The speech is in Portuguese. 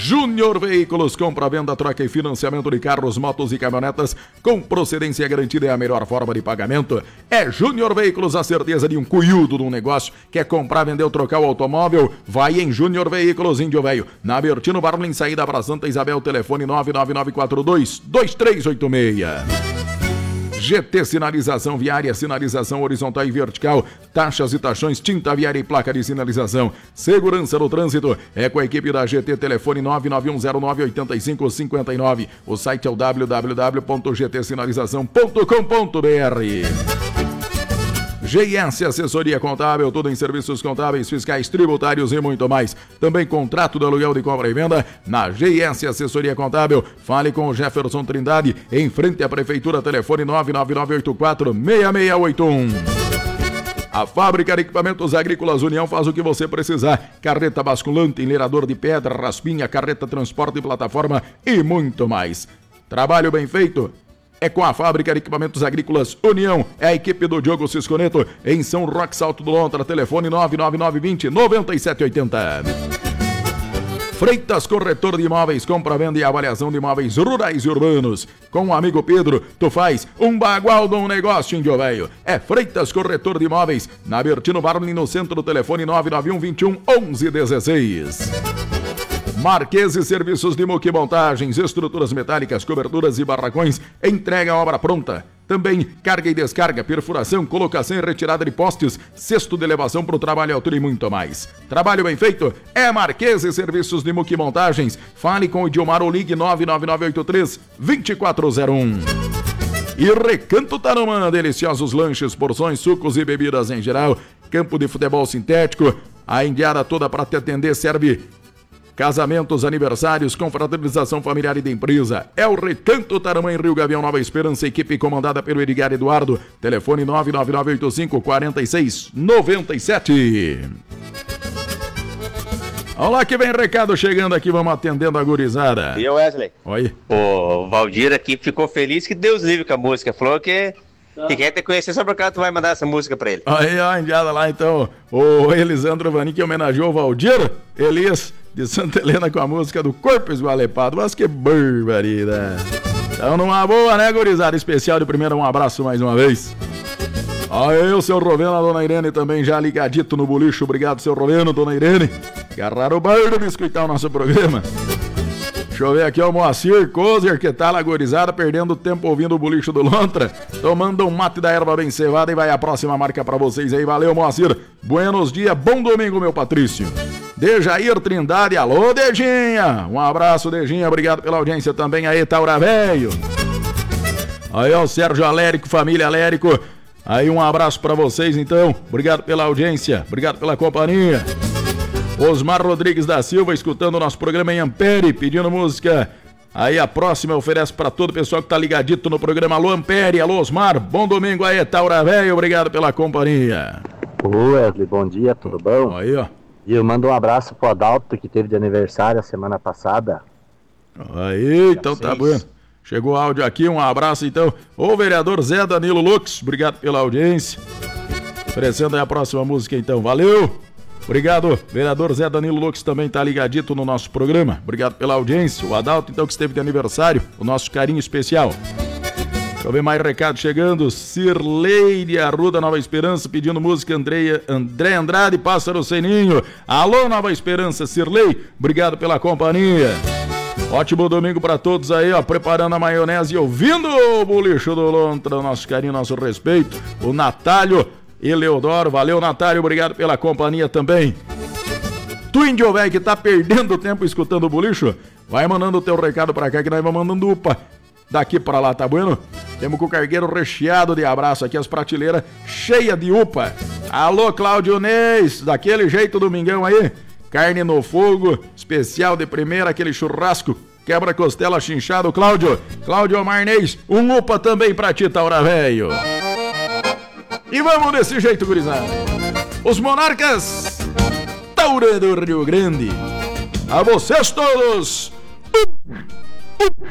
Júnior Veículos, compra, venda, troca e financiamento de carros, motos e caminhonetas com procedência garantida é a melhor forma de pagamento. É Júnior Veículos, a certeza de um cuiudo de um negócio. Quer comprar, vender ou trocar o automóvel? Vai em Júnior Veículos, Índio Velho. Na Bertino Barlin, saída para Santa Isabel, telefone 99942-2386. GT Sinalização Viária, sinalização horizontal e vertical, taxas e taxões, tinta viária e placa de sinalização. Segurança no trânsito é com a equipe da GT, telefone 991098559. O site é o www.gtsinalização.com.br. GS Assessoria Contábil, tudo em serviços contábeis, fiscais, tributários e muito mais. Também contrato de aluguel de compra e venda na GS Assessoria Contábil. Fale com o Jefferson Trindade, em frente à Prefeitura, telefone 99984-6681. A Fábrica de Equipamentos Agrícolas União faz o que você precisar. Carreta basculante, enleirador de pedra, raspinha, carreta transporte e plataforma e muito mais. Trabalho bem feito é com a Fábrica de Equipamentos Agrícolas União. É a equipe do Diogo Cisconeto, em São Roque, Salto do Lontra, telefone 99920-9780. Freitas Corretor de Imóveis, compra, venda e avaliação de imóveis rurais e urbanos. Com o amigo Pedro, tu faz um bagual de um negócio, Índio Velho. É Freitas Corretor de Imóveis, na Bertino Barlin, no centro, do telefone 991-21-1116. Marqueses Serviços de Montagem, estruturas metálicas, coberturas e barracões, entrega a obra pronta. Também carga e descarga, perfuração, colocação e retirada de postes, cesto de elevação para o trabalho altura e muito mais. Trabalho bem feito é Marqueses Serviços de Montagens. Fale com o Dilmar ou ligue 99983-2401. E Recanto Tarumã, deliciosos lanches, porções, sucos e bebidas em geral. Campo de futebol sintético, a indiada toda para te atender, serve casamentos, aniversários, confraternização familiar e de empresa. É o Recanto Tarumã, em Rio Gavião, Nova Esperança, equipe comandada pelo Edgar Eduardo. Telefone 99985-4697. Olá, que vem recado chegando aqui, vamos atendendo a gurizada. E Wesley? Oi. O Valdir aqui ficou feliz que Deus livre com a música. Falou que quer te conhecer só por causa tu vai mandar essa música pra ele. Aí, ó, indiada lá então, o Elisandro Vani, que homenageou o Valdir Elias de Santa Helena com a música do Corpo Esgualepado. Mas que barbaridade. Então, numa boa, né, gurizada? Especial de primeira, um abraço mais uma vez. Aí, o seu Roveno, a dona Irene também já ligadito no bolicho. Obrigado, seu Roveno, dona Irene. Agarraram o bardo de escutar o nosso programa. Deixa eu ver aqui, ó, o Moacir Kozer, que tá lá, gurizada, perdendo tempo ouvindo o bolicho do Lontra, tomando um mate da erva bem cevada, e vai a próxima marca pra vocês aí. Valeu, Moacir. Buenos dias, bom domingo, meu Patrício. Dejair Trindade, alô, Dejinha. Um abraço, Dejinha, obrigado pela audiência também aí, Taura Velho. Aí, ó, o Sérgio Alérico, família Alérico. Aí, um abraço pra vocês, então. Obrigado pela audiência, obrigado pela companhia. Osmar Rodrigues da Silva, escutando o nosso programa em Ampere, pedindo música. Aí a próxima eu ofereço para todo o pessoal que tá ligadito no programa. Alô, Ampere, alô, Osmar, bom domingo aí, Taura Velho, obrigado pela companhia. Ô, Wesley, bom dia, tudo bom? Aí, ó. E eu mando um abraço pro Adalto, que teve de aniversário a semana passada. Aí, então tá bom. Chegou o áudio aqui, um abraço então. Ô, vereador Zé Danilo Lux, obrigado pela audiência. Oferecendo aí a próxima música então, valeu. Obrigado, vereador Zé Danilo Lux também tá ligadito no nosso programa. Obrigado pela audiência. O Adalto, então, que esteve de aniversário, o nosso carinho especial. Deixa eu ver mais recado chegando. Cirleide Arruda, Nova Esperança, pedindo música. André Andrade, Pássaro Seninho. Alô, Nova Esperança, Cirlei, obrigado pela companhia. Ótimo domingo pra todos aí, ó, preparando a maionese e ouvindo o bolicho do Lontra, nosso carinho, nosso respeito. O Natálio e Leodoro, valeu, Natália, obrigado pela companhia também. Tu, índio velho, que tá perdendo tempo escutando o bolicho, vai mandando o teu recado pra cá que nós vamos mandando upa daqui pra lá, tá bueno? Temos com o cargueiro recheado de abraço aqui, as prateleiras cheias de upa. Alô, Cláudio Neis, daquele jeito, domingão aí, carne no fogo, especial de primeira, aquele churrasco, quebra-costela chinchado, Cláudio Omar Neis, um upa também pra ti, Taura Velho. E vamos desse jeito, gurizada. Os Monarcas Taura do Rio Grande. A vocês todos.